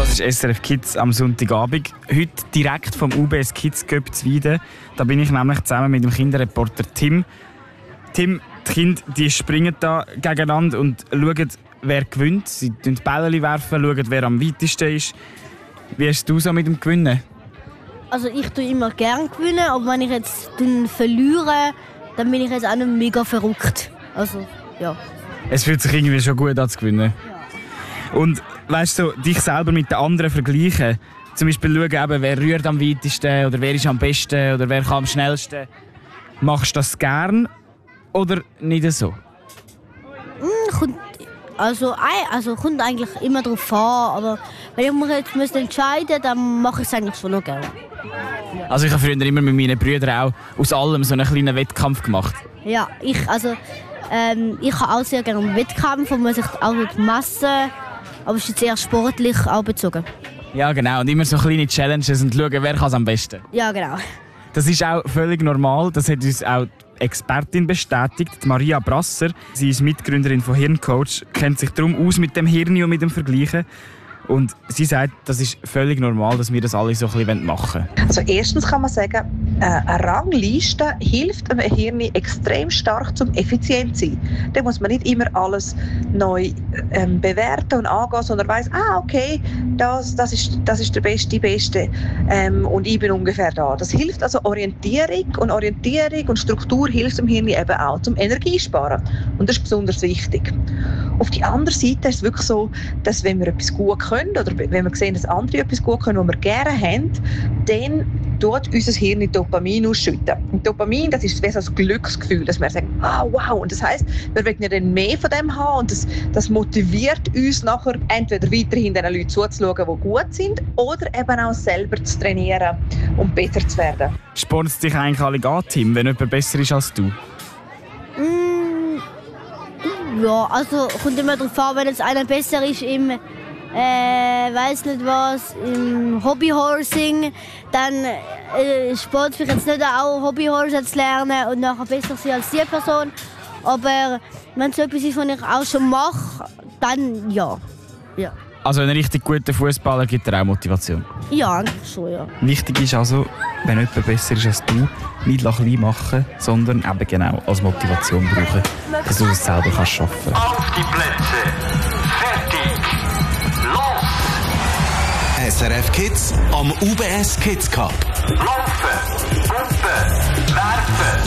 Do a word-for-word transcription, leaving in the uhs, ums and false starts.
Das ist S R F Kids am Sonntagabend. Heute direkt vom U B S Kids Cup Weiden. Da bin ich nämlich zusammen mit dem Kinderreporter Tim. Tim, die Kinder die springen da gegeneinander und schauen, wer gewinnt. Sie werfen die Bälle, werfen, schauen, wer am weitesten ist. Wie hast du so mit dem Gewinnen? Also ich tue immer gerne gewinnen, aber wenn ich jetzt verliere, dann bin ich jetzt auch nicht mega verrückt. Also, ja. Es fühlt sich irgendwie schon gut an zu gewinnen. Ja. Und weißt du, dich selber mit den anderen vergleichen. Zum Beispiel schauen, eben, wer rührt am weitesten oder wer ist am besten oder wer kann am schnellsten. Machst du das gern oder nicht so? Mm, kommt, also, also kommt eigentlich immer darauf an, aber wenn ich mich jetzt müsste entscheiden, dann mache ich es eigentlich schon noch gerne. Also ich habe früher immer mit meinen Brüdern auch aus allem so einen kleinen Wettkampf gemacht. Ja, ich, also, ähm, ich habe auch sehr gerne einen Wettkampf, wo man sich auch messen, aber es ist jetzt eher sportlich auch bezogen. Ja genau, und immer so kleine Challenges und schauen, wer kann es am besten. Ja, genau. Das ist auch völlig normal, das hat uns auch die Expertin bestätigt, Maria Brasser. Sie ist Mitgründerin von Hirncoach, kennt sich darum aus mit dem Hirn und mit dem Vergleichen. Und sie sagt, das ist völlig normal, dass wir das alle so ein bisschen machen wollen. Also erstens kann man sagen, eine Rangliste hilft einem Hirn extrem stark zum effizient zu sein. Da muss man nicht immer alles neu ähm, bewerten und angehen, sondern weiss, ah okay, das, das, ist, das ist der Beste, die Beste ähm, und ich bin ungefähr da. Das hilft also Orientierung und Orientierung und Struktur hilft dem Hirn eben auch zum Energiesparen. Und das ist besonders wichtig. Auf die andere Seite ist es wirklich so, dass wenn wir etwas gut können oder wenn wir sehen, dass andere etwas gut können, was wir gerne haben, dann tut unser Hirn Dopamin ausschütten. Und Dopamin, das ist wie so ein Glücksgefühl, dass wir sagen, ah wow, und das heisst, wir wollen ja dann mehr von dem haben und das, das motiviert uns nachher, entweder weiterhin den Leuten zuzuschauen, die gut sind, oder eben auch selber zu trainieren und besser zu werden. Spornt es dich eigentlich alle an, Tim, wenn jemand besser ist als du? Mm, ja, also kommt immer darauf an, wenn jetzt einer besser ist im Äh, weiß nicht was, im Hobbyhorsing, dann äh, Sport für jetzt nicht auch Hobbyhorse zu lernen und nachher besser sein als die Person. Aber wenn es etwas ist, was ich auch schon mache, dann ja. ja. Also ein richtig guter Fußballer gibt dir auch Motivation? Ja, eigentlich schon, ja. Wichtig ist also, wenn jemand besser ist als du, nicht klein machen, sondern eben genau als Motivation brauchen, dass du es selber kannst schaffen kannst. Auf die Plätze, fertig, los! S R F Kids am U B S Kids Cup. Laufen, Puppen, werfen.